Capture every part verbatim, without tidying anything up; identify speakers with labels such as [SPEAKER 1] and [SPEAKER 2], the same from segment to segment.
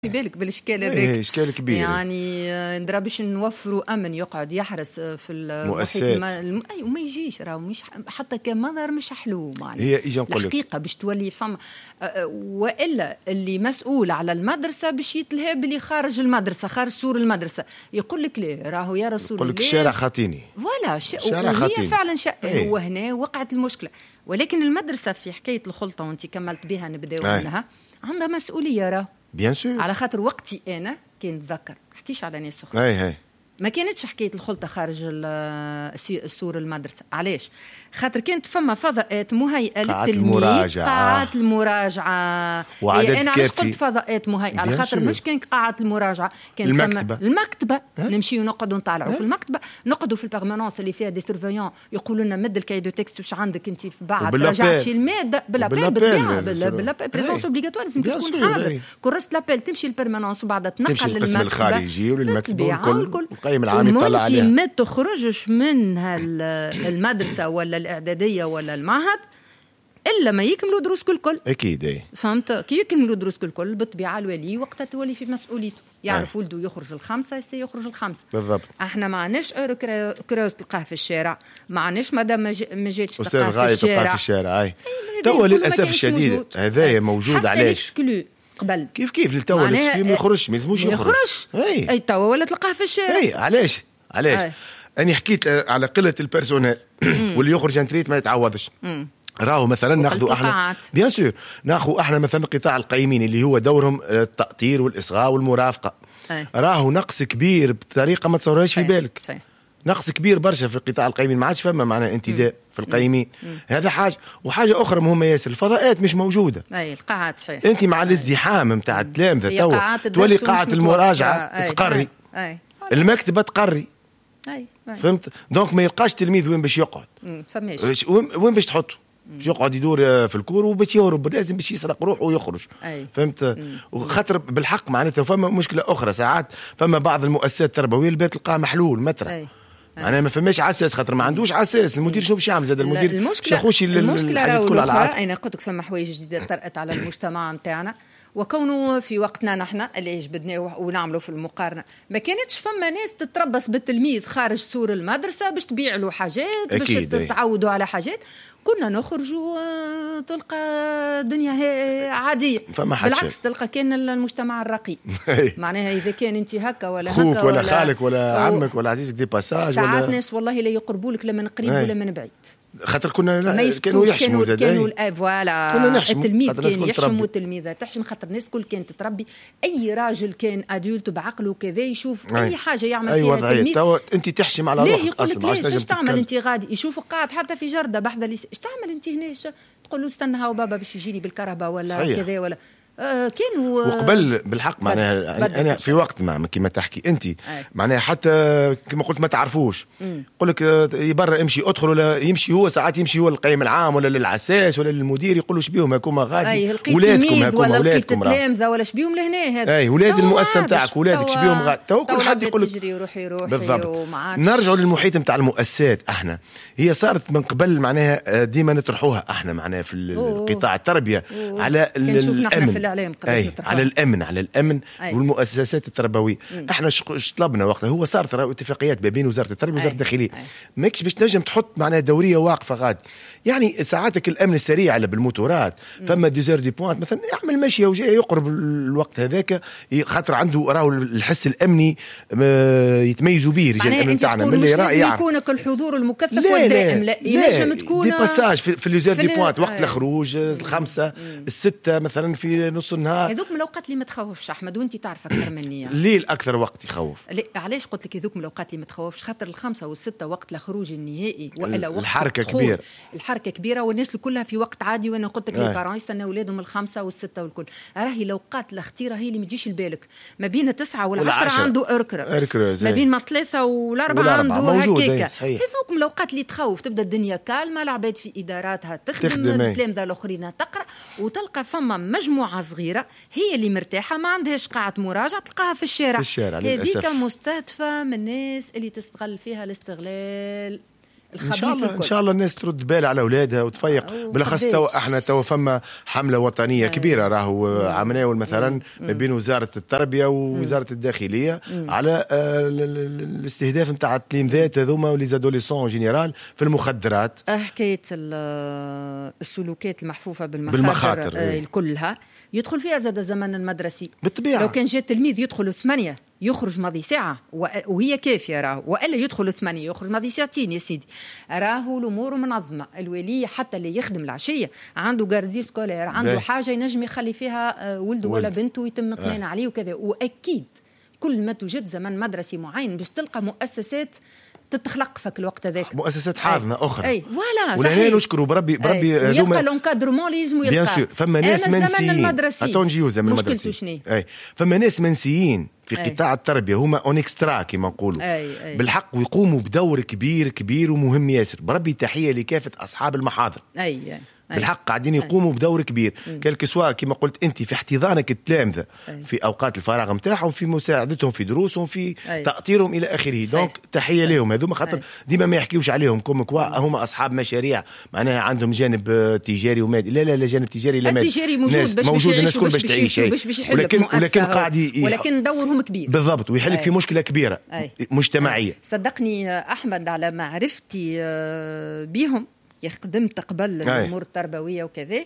[SPEAKER 1] في بالك بالاشكال هذاك
[SPEAKER 2] ايه اشكال كبير
[SPEAKER 1] يعني ندرا باش نوفروا امن يقعد يحرس في المحيط ما... اي وما يجيش راه مش حتى كمنظر مش حلو معناها
[SPEAKER 2] هي اجي نقول لك
[SPEAKER 1] الحقيقه باش تولي فما والا اللي مسؤول على المدرسه باش يتلهى باللي خارج المدرسه خارج سور المدرسه يقول لك ليه راهو يا رسول الله
[SPEAKER 2] يقول لك الشارع خاطيني
[SPEAKER 1] فوالا ش...
[SPEAKER 2] الشارع خاطيني
[SPEAKER 1] فعلا ش...
[SPEAKER 2] ايه.
[SPEAKER 1] هو هنا وقعت المشكله ولكن المدرسه في حكايه الخلطه وانت كملت بها نبداو منها عندها مسؤوليه راه
[SPEAKER 2] بيان سور
[SPEAKER 1] على خاطر وقتي انا كنت نتذكر حكيش على ناس اخرى
[SPEAKER 2] اي هي
[SPEAKER 1] ما كانتش حكايه الخلطه خارج سور المدرسه علاش خاطر كانت فما فضاءات مهيئه للتلميذ قاعات المراجعه
[SPEAKER 2] يعني
[SPEAKER 1] انا علاش قلت فضاءات مهيئه على خاطر مش كان قاعه المراجعه كان
[SPEAKER 2] المكتبه
[SPEAKER 1] فما المكتبه نمشيو نقعدوا نطالعوا في المكتبه نقعدوا في البيرمانونس اللي فيها دي سيرفيون يقولوا لنا مد الكاي دو تكست واش عندك انت بعد راجعتي الماده بلا بالطبيعه بلا بريزونس اوبليغاتوار لازم تكون حاضر كرست لابيل تمشي للبيرمانونس وبعد تنقل
[SPEAKER 2] للمكتبه الخارجي وللمكتبه والكل القيم العام يطلع عليها
[SPEAKER 1] ما تخرجش من المدرسه ولا الاعداديه ولا المعهد الا ما يكملوا دروس كل كل
[SPEAKER 2] اكيد ايه
[SPEAKER 1] فهمت كي يكملوا دروس كل كل بالطبيعه الولي وقتها تولي في مسؤوليته يعرف ولده يخرج الخمسه سيخرج الخمسه
[SPEAKER 2] بالضبط
[SPEAKER 1] احنا ما عناش اورو كروز تلقاه في الشارع ما عناش مادام ما جاتش
[SPEAKER 2] تلقاه في الشارع في الشارع اي تو للاسف الشديد هذايا موجود علاش
[SPEAKER 1] قبل
[SPEAKER 2] كيف كيف للتو ما يخرجش ما يلزموش يخرج
[SPEAKER 1] اي اي تو ولا تلقاه في الشارع
[SPEAKER 2] اي علاش علاش أي. أنا حكيت على قلة البيرسونيل واللي يخرج انتريت ما يتعوضش راهو مثلا ناخذوا احنا بيان سور ناخذوا احنا مثلا قطاع القيمين اللي هو دورهم التأطير والإصغاء والمرافقة أي. راهو نقص كبير بطريقة ما تصورهاش في بالك صحيح. نقص كبير برشا في قطاع القيمين ما عادش فما معناه انتداء في القيمين هذا حاجة وحاجة أخرى مهمة ياسر الفضاءات مش موجودة
[SPEAKER 1] أي القاعات صحيح
[SPEAKER 2] أنت مع الازدحام متاع التلامذة تو تولي قاعة المراجعة تقري أي. المكتبة تقري
[SPEAKER 1] أي. أي.
[SPEAKER 2] فهمت دونك ما يلقاش تلميذ وين باش يقعد
[SPEAKER 1] فماش
[SPEAKER 2] وين باش تحطه باش يقعد يدور في الكور وباش يهرب لازم باش يسرق روحه ويخرج أي. فهمت وخاطر بالحق معناتها فما مشكله اخرى ساعات فما بعض المؤسسات التربويه اللي تلقاها محلول مترا معناها ما فماش عساس خاطر ما عندوش عساس المدير شو باش يعمل زاد المدير
[SPEAKER 1] المشكله
[SPEAKER 2] يخش
[SPEAKER 1] المشكله راهو انا قلت لك فما حوايج جديده طرقت على المجتمع نتاعنا وكونه في وقتنا نحن اللي جبدناه ونعملوا في المقارنه ما كانتش فما ناس تتربص بالتلميذ خارج سور المدرسه باش تبيع له حاجات باش تتعودوا على حاجات كنا نخرجوا تلقى دنيا عاديه بالعكس تلقى كان المجتمع الرقي معناها اذا كان انت هكا ولا هكا
[SPEAKER 2] ولا, ولا خالك ولا عمك ولا عزيزك دي باساج
[SPEAKER 1] ساعات ولا ناس والله لا يقربوا لك لا من قريب ولا من بعيد
[SPEAKER 2] خاطر كنا كانوا يحشموا زاد
[SPEAKER 1] كانوا الاب فوالا التلميذ كان يحشم والتلميذه تحشم خاطر الناس كل كانت تربي اي راجل كان ادولت بعقله كذا يشوف اي, أي حاجه يعمل فيها التلميذ
[SPEAKER 2] تو انت تحشم على روحك اصلا
[SPEAKER 1] ما عادش تعمل انت غادي يشوفك قاعد حتى في جرده بحذا ايش تعمل انت هنا تقول له استنى هاو بابا باش يجيني بالكهرباء ولا كذا ولا آه كانوا
[SPEAKER 2] وقبل بالحق معناها انا في وقت ما كما تحكي انت معناها حتى كما قلت ما تعرفوش يقول لك برا امشي ادخل ولا يمشي هو ساعات يمشي هو للقيم العام ولا للعساس ولا للمدير يقول له شبيهم هاكوما غادي
[SPEAKER 1] ولادكم هاكوما ولادكم التلامذه ولا شبيهم لهنا هذا
[SPEAKER 2] اي ولاد المؤسسه نتاعك ولادك شبيهم غادي تو كل حد يقول لك
[SPEAKER 1] روحي روحي
[SPEAKER 2] بالضبط نرجعوا للمحيط نتاع المؤسسات احنا هي صارت من قبل معناها ديما نطرحوها احنا معناها في قطاع التربيه على الامن أي على الأمن على الأمن أي. والمؤسسات التربوية مم. احنا ش طلبنا وقتها هو صارت اتفاقيات ما بين وزارة التربية ووزارة الداخلية ماكش باش تنجم تحط معناها دورية واقفة غادي يعني ساعاتك الأمن السريع على بالموتورات مم. فما ديزير دي بوانت مثلا يعمل ماشية وجاي يقرب الوقت هذاك خاطر عنده راهو الحس الأمني يتميزوا به رجال الأمن تاعنا
[SPEAKER 1] من اللي يرى يعني يكونك الحضور المكثف والدائم لا ينجم تكون
[SPEAKER 2] دي باساج في, في الديزير دي بوانت وقت آه. الخروج الخمسة مم. الستة مثلا في نص النهار
[SPEAKER 1] هذوك من الاوقات اللي ما تخوفش احمد وانت تعرف اكثر مني
[SPEAKER 2] ليه الاكثر وقت يخوف
[SPEAKER 1] علاش قلت لك هذوك من الاوقات اللي ما تخوفش خاطر الخمسه والسته وقت الخروج النهائي والا وقت
[SPEAKER 2] الحركه كبيره
[SPEAKER 1] الحركه كبيره والناس كلها في وقت عادي وانا قلت لك لي بارون يستناو اولادهم الخمسه والسته والكل راهي الاوقات الاخطيره هي اللي ما تجيش لبالك ما بين التسعه والعشره عنده اركرز ما بين ما ثلاثه والاربعه عنده هكاكا هذوك من الاوقات اللي تخوف تبدا الدنيا كالمه العباد في اداراتها تخدم التلامذه الاخرين تقرا وتلقى فما مجموعه صغيره هي اللي مرتاحه ما عندهاش قاعه مراجعه تلقاها في الشارع
[SPEAKER 2] في الشارع
[SPEAKER 1] هذيك مستهدفه من الناس اللي تستغل فيها الاستغلال
[SPEAKER 2] ان شاء الله ان شاء الله الناس ترد بال على اولادها وتفيق. بالاخص تو احنا تو فما حمله وطنيه أيه. كبيره راهو عملناها مثلا ما بين وزاره التربيه ووزاره الداخليه مم. على الاستهداف نتاع التلامذات هذوما وليزادوليسون جينيرال في المخدرات.
[SPEAKER 1] حكايه السلوكات المحفوفه بالمخاطر,
[SPEAKER 2] بالمخاطر
[SPEAKER 1] أيه. كلها يدخل فيها زاد زمن المدرسي
[SPEAKER 2] بالطبيعه.
[SPEAKER 1] لو كان جاء تلميذ يدخل ثمانية يخرج ماضي ساعة وهي كافية راهو، وإلا يدخل ثمانية يخرج ماضي ساعتين يا سيدي، راهو الأمور منظمة. الولي حتى اللي يخدم العشية عنده جاردي سكولير، عنده بي. حاجة ينجم يخلي فيها ولده ولا بنته يتم اطمئنان عليه وكذا. وأكيد كل ما توجد زمن مدرسي معين باش تلقى مؤسسات تتخلق فك الوقت هذاك،
[SPEAKER 2] مؤسسات حاضنه اخرى.
[SPEAKER 1] اي فوالا
[SPEAKER 2] ولا نشكروا بربي بربي
[SPEAKER 1] يلقى لونكادرمون اللي لازم يلقى.
[SPEAKER 2] بيان سور فما ناس منسيين اتونجيو زمن المدرسي. اي فما ناس منسيين في قطاع التربيه هما اون اكسترا كما نقولوا بالحق، ويقوموا بدور كبير كبير ومهم ياسر. بربي تحيه لكافه اصحاب المحاضر.
[SPEAKER 1] اي
[SPEAKER 2] بالحق قاعدين يقوموا بدور كبير كلك سواء كما قلت انت في احتضانك التلامذه في اوقات الفراغ نتاعهم، في مساعدتهم في دروسهم، في أي. تأطيرهم الى اخره. دونك تحيه لهم هذوما، خاطر ديما ما يحكيوش عليهم كوم كوا هما اصحاب مشاريع معناها عندهم جانب تجاري ومادي. لا لا لا جانب تجاري لا مادي،
[SPEAKER 1] التجاري موجود باش
[SPEAKER 2] موجود الناس كل باش تعيش،
[SPEAKER 1] ولكن
[SPEAKER 2] ولكن قاعد
[SPEAKER 1] ي... ولكن دورهم كبير
[SPEAKER 2] بالضبط، ويحلك أي. في مشكله كبيره أي. مجتمعيه.
[SPEAKER 1] أي. صدقني احمد على معرفتي بهم خدمت قبل الأمور التربوية وكذا،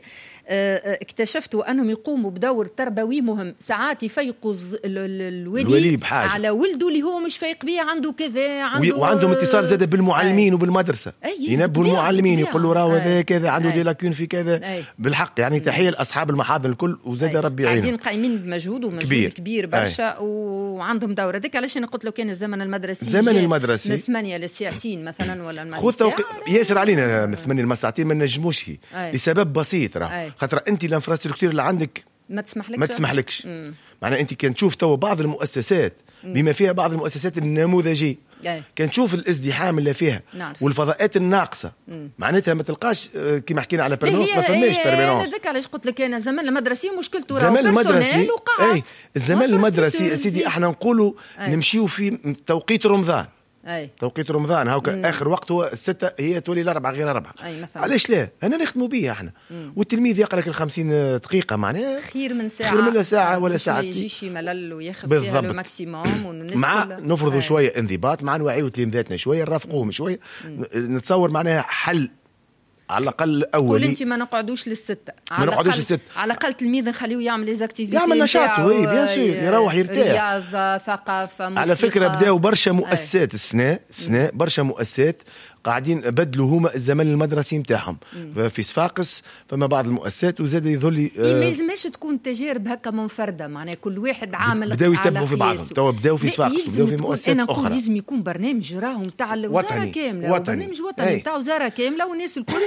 [SPEAKER 1] اكتشفت أنهم يقوموا بدور تربوي مهم. ساعات يفيقظ الولي على ولده اللي هو مش فايق بيه، عنده كذا، عنده
[SPEAKER 2] وعندهم اتصال زاد بالمعلمين أي. وبالمدرسة ينبهوا المعلمين يقولوا راهو هذا كذا عنده دي لاكون في كذا أي. بالحق يعني تحية لأصحاب المحاضر الكل، وزاد ربي يعينهم.
[SPEAKER 1] قاعدين قايمين بمجهود ومجهود كبير, كبير برشا أي. وعندهم دور. هذيك علاش أنا قلت لو كان الزمن المدرسي
[SPEAKER 2] الزمن المدرسي
[SPEAKER 1] من ثمانية لساعتين مثلا ولا
[SPEAKER 2] المدرسة خذ توق... ياسر علينا ثمانية المساعتين ما نجموش لسبب بسيط راه خاطر انت الانفراستركتور اللي عندك
[SPEAKER 1] ما تسمحلكش
[SPEAKER 2] ما تسمحلكش معناها انت كان تشوف تو بعض المؤسسات بما فيها بعض المؤسسات النموذجيه كان تشوف الازدحام اللي فيها نعرف. والفضاءات الناقصه معناتها ما تلقاش كما حكينا على بيرمانس ما فماش بيرمانس.
[SPEAKER 1] هذاك علاش قلت لك انا الزمن المدرسي مشكلته
[SPEAKER 2] راه الزمن اي الزمن المدرسي سيدي احنا نقولوا نمشيو في توقيت رمضان. أي. توقيت رمضان هاكا اخر وقت هو الستة، هي تولي الاربعة غير اربعة. علاش لا انا نخدموا بيه احنا مم. والتلميذ يقرا لك الخمسين دقيقه معناها
[SPEAKER 1] خير من ساعه،
[SPEAKER 2] خير من ساعه ولا ساعه،
[SPEAKER 1] ما يجيش ملل وياخذ فيها لو ماكسيموم.
[SPEAKER 2] مع نفرضوا شويه انضباط، مع نوعيوا تلامذاتنا شويه نرافقوهم شويه، نتصور معناها حل على الاقل اولي.
[SPEAKER 1] قول انت ما نقعدوش للستة،
[SPEAKER 2] ما نقعدوش للستة،
[SPEAKER 1] على الاقل تلميذ نخليه يعمل لي زاكتيفيتي،
[SPEAKER 2] يعمل نشاط وي بيان سور يروح يرتاح،
[SPEAKER 1] رياضه ثقافه موسيقى.
[SPEAKER 2] على فكره بداوا برشا مؤسسات السنه السنه برشا مؤسسات قاعدين بدلوا هما الزمن المدرسي نتاعهم. في صفاقس فما بعض المؤسسات وزاد يظل
[SPEAKER 1] آه ما يلزمش تكون تجارب هكا منفرده، معناها كل واحد عامل
[SPEAKER 2] بداوا يتبعوا في بعضهم. توا بداوا في صفاقس بداوا في مؤسسات
[SPEAKER 1] أنا
[SPEAKER 2] اخرى.
[SPEAKER 1] لازم يكون برنامج راهو نتاع الوزاره كامله،
[SPEAKER 2] وطني.
[SPEAKER 1] برنامج وطني نتاع وزاره كامله، والناس الكل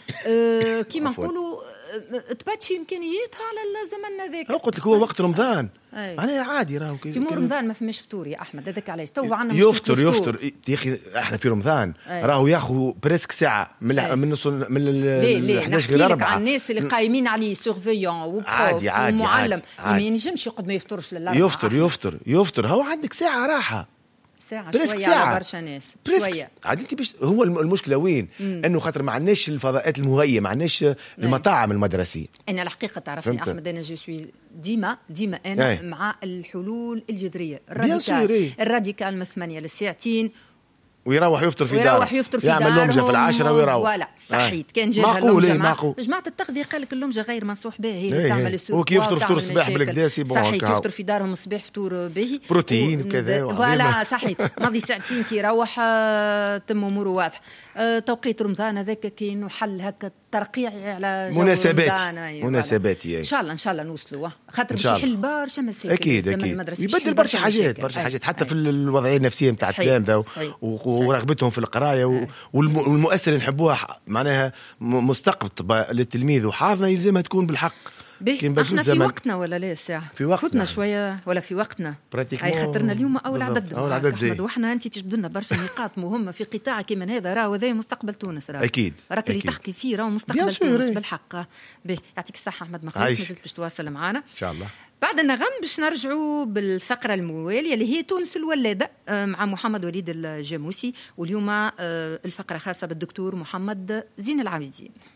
[SPEAKER 1] آه كيما نقولوا تباتشي امكانياتها على الزمن هذاك.
[SPEAKER 2] قلت لك هو وقت رمضان انا عادي راهو
[SPEAKER 1] تيمور رمضان ما فماش فطور يا احمد، هذاك علاش تو عندنا
[SPEAKER 2] يفطر يفطر يا اخي احنا في رمضان راهو ياخذ بريسك ساعه من أي. من نص من ال احد عشر غير أربعة.
[SPEAKER 1] على الناس اللي قايمين عليه سورفيون وبروف ومعلم ما ينجمش يقعد ما يفطرش للاربعه.
[SPEAKER 2] يفطر يفطر يفطر هو عندك ساعه راحه،
[SPEAKER 1] ساعة شوية ساعة. على برشا ناس شوية
[SPEAKER 2] عاد انت بيش هو المشكلة وين؟ مم. انه خاطر ما عندناش الفضاءات المهيئة، ما عندناش المطاعم المدرسية.
[SPEAKER 1] انا الحقيقة تعرفني احمد انا جو سوي ديما ديما انا ايه. مع الحلول الجذرية الراديكال الراديكال من ثمانية للساعتين
[SPEAKER 2] ويروح يفطر في داره،
[SPEAKER 1] ويروح يفطر في داره،
[SPEAKER 2] يعمل لمجه في العاشره ويروح.
[SPEAKER 1] ولا صحيت كان جايبها اللمجه جماعه التغذيه قال لك اللمجه غير منصوح بها، هي اللي تعمل السوق.
[SPEAKER 2] هو كي يفطر فطور الصباح بالكدا سي بون،
[SPEAKER 1] صحيت يفطر في دارهم الصباح فطور باهي
[SPEAKER 2] بروتين وكذا
[SPEAKER 1] ولا صحيت ماضي ساعتين كي يروح تم اموره واضحه. توقيت رمضان هذاك كاين حل هكا ترقيع على
[SPEAKER 2] مناسبات مناسبات
[SPEAKER 1] ان شاء الله ان شاء الله نوصلوا، خاطر باش يحل برشا مشاكل.
[SPEAKER 2] اكيد اكيد يبدل برشا حاجات برشا حاجات حتى في الوضعيه النفسيه نتاع التلامذه ورغبتهم في القرايه، والمؤثر اللي نحبوها معناها مستقبل للتلميذ وحاضنه يلزمها تكون بالحق
[SPEAKER 1] احنا في وقتنا ولا لا الساعه
[SPEAKER 2] في وقتنا
[SPEAKER 1] فتنا شويه ولا في وقتنا هاي خاطرنا اليوم اول عدد
[SPEAKER 2] اول عدد
[SPEAKER 1] احمد وحنا انت تجبد لنا برشا نقاط مهمه في قطاع كيما هذا راهو هذا مستقبل تونس راهو
[SPEAKER 2] اكيد
[SPEAKER 1] راك اللي تحكي فيه راهو مستقبل تونس بالحق. به يعطيك الصحه احمد مخلوق مازلت باش تواصل معنا
[SPEAKER 2] ان شاء الله.
[SPEAKER 1] بعد النغم باش نرجعوا بالفقره المواليه اللي هي تونس الولاده مع محمد وليد الجاموسي، واليوم الفقره خاصه بالدكتور محمد زين العابدين.